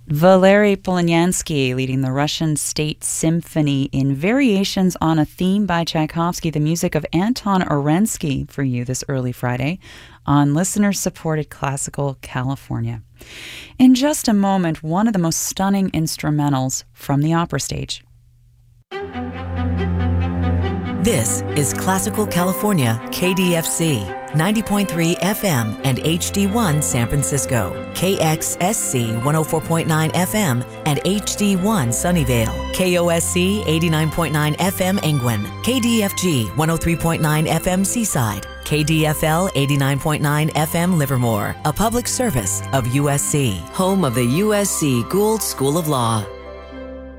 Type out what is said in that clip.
Valery Polonyansky leading the Russian State Symphony in variations on a theme by Tchaikovsky, the music of Anton Orensky for you this early Friday on listener-supported Classical California. In just a moment, one of the most stunning instrumentals from the opera stage. This is Classical California, KDFC, 90.3 FM and HD1 San Francisco, KXSC 104.9 FM and HD1 Sunnyvale, KOSC 89.9 FM Angwin, KDFG 103.9 FM Seaside, KDFL 89.9 FM Livermore, a public service of USC, home of the USC Gould School of Law.